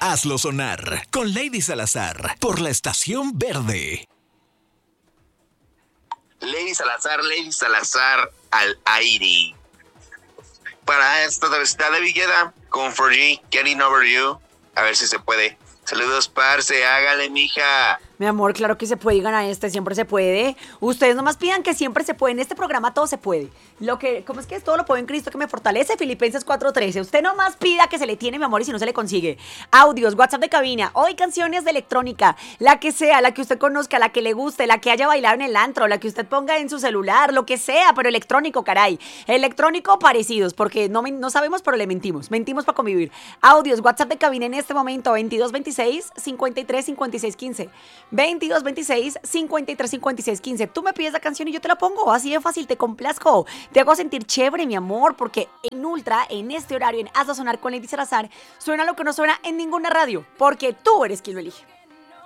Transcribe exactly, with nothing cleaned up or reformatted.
Hazlo sonar con Lady Salazar por la Estación Verde. Lady Salazar, Lady Salazar al aire. Para esta universidad de Villeda con cuatro G, Getting Over You. A ver si se puede. Saludos, parce, hágale, mija. Mi amor, claro que se puede y gana este, siempre se puede. Ustedes nomás pidan que siempre se puede. En este programa todo se puede. Lo que, ¿cómo es que es? Todo lo puedo en Cristo que me fortalece. Filipenses cuatro trece. Usted nomás pida que se le tiene, mi amor, y si no se le consigue. Audios, WhatsApp de cabina. Hoy canciones de electrónica. La que sea, la que usted conozca, la que le guste, la que haya bailado en el antro, la que usted ponga en su celular, lo que sea, pero electrónico, caray. Electrónico parecidos, porque no, no sabemos, pero le mentimos. Mentimos para convivir. Audios, WhatsApp de cabina en este momento, veintidós veintiséis, cincuenta y tres, cincuenta y seis, quince. veintidós veintiséis, cincuenta y tres, cincuenta y seis, quince. Tú me pides la canción y yo te la pongo. Así de fácil, te complazco. Te hago sentir chévere, mi amor, porque en Ultra, en este horario, en Hazlo Sonar con Lady Salazar, suena lo que no suena en ninguna radio, porque tú eres quien lo elige.